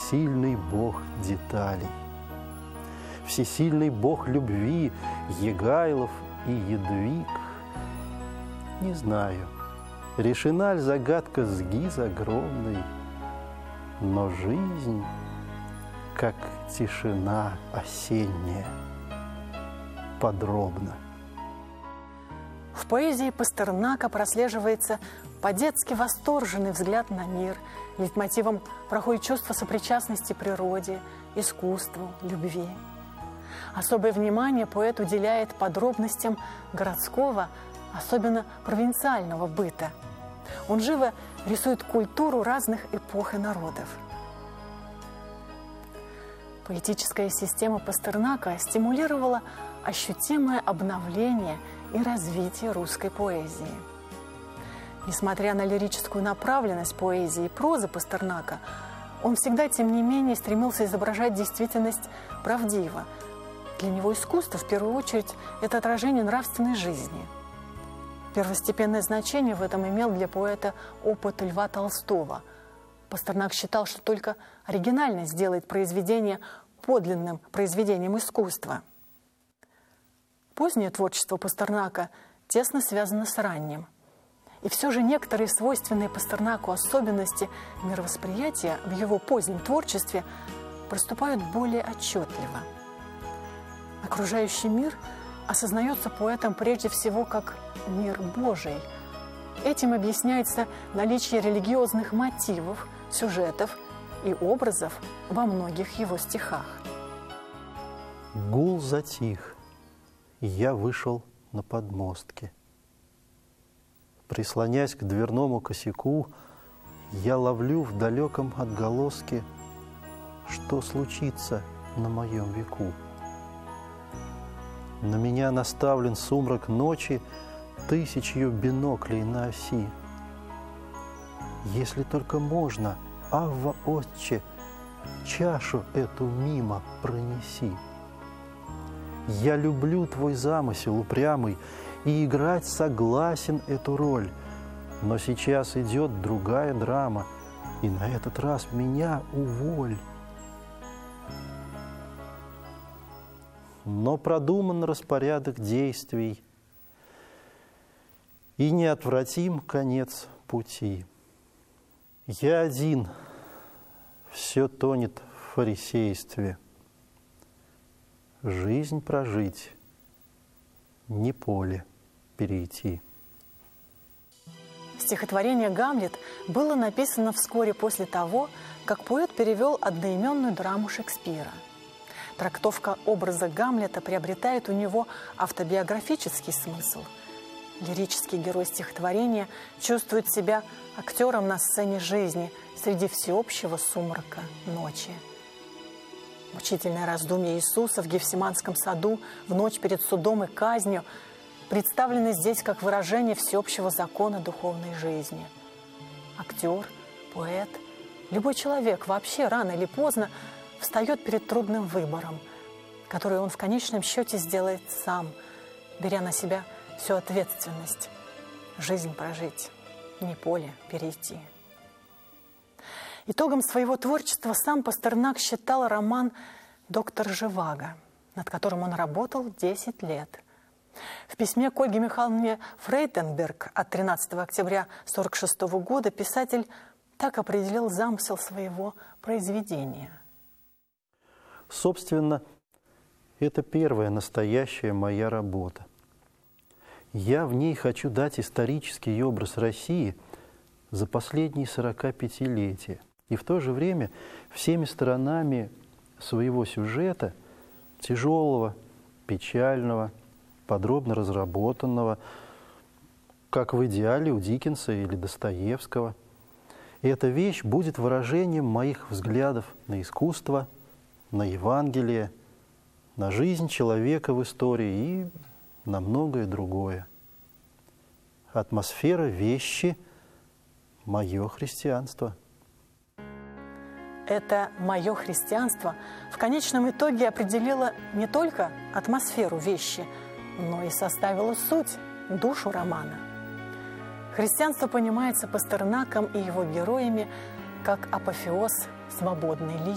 всесильный Бог деталей, всесильный Бог любви Егайлов и Едвиг. Не знаю, решена ли загадка сгиз огромной, но жизнь, как тишина осенняя, подробно. В поэзии Пастернака прослеживается по-детски восторженный взгляд на мир. Лейтмотивом проходит чувство сопричастности природе, искусству, любви. Особое внимание поэт уделяет подробностям городского, особенно провинциального быта. Он живо рисует культуру разных эпох и народов. Поэтическая система Пастернака стимулировала ощутимое обновление и развитие русской поэзии. Несмотря на лирическую направленность поэзии и прозы Пастернака, он всегда, тем не менее, стремился изображать действительность правдиво. Для него искусство, в первую очередь, это отражение нравственной жизни. Первостепенное значение в этом имел для поэта опыт Льва Толстого. Пастернак считал, что только оригинальность сделает произведение подлинным произведением искусства. Позднее творчество Пастернака тесно связано с ранним. И все же некоторые свойственные Пастернаку особенности мировосприятия в его позднем творчестве проступают более отчетливо. Окружающий мир осознается поэтом прежде всего как мир Божий. Этим объясняется наличие религиозных мотивов, сюжетов и образов во многих его стихах. Гул затих, и я вышел на подмостки. Прислонясь к дверному косяку, я ловлю в далеком отголоске, что случится на моем веку. На меня наставлен сумрак ночи тысячью биноклей на оси. Если только можно, Авва Отче, чашу эту мимо пронеси. Я люблю твой замысел упрямый и играть согласен эту роль, но сейчас идет другая драма, и на этот раз меня уволь. Но продуман распорядок действий, и неотвратим конец пути. Я один, все тонет в фарисействе. Жизнь прожить, не поле перейти. Стихотворение «Гамлет» было написано вскоре после того, как поэт перевел одноименную драму Шекспира. Трактовка образа Гамлета приобретает у него автобиографический смысл. Лирический герой стихотворения чувствует себя актером на сцене жизни среди всеобщего сумрака ночи. Мучительное раздумье Иисуса в Гефсиманском саду в ночь перед судом и казнью представлены здесь как выражение всеобщего закона духовной жизни. Актер, поэт, любой человек вообще рано или поздно встает перед трудным выбором, который он в конечном счете сделает сам, беря на себя всю ответственность. Жизнь прожить, не поле перейти. Итогом своего творчества сам Пастернак считал роман «Доктор Живаго», над которым он работал 10 лет. В письме к Ольге Михайловне Фрейтенберг от 13 октября 1946 года писатель так определил замысел своего произведения. Собственно, это первая настоящая моя работа. Я в ней хочу дать исторический образ России за последние 45-летия. И в то же время всеми сторонами своего сюжета, тяжелого, печального, подробно разработанного, как в идеале у Диккенса или Достоевского. И эта вещь будет выражением моих взглядов на искусство, на Евангелие, на жизнь человека в истории и на многое другое. Атмосфера вещи – мое христианство. Это «Мое христианство» в конечном итоге определило не только атмосферу вещи, но и составило суть, душу романа. Христианство понимается Пастернаком и его героями как апофеоз свободной личности.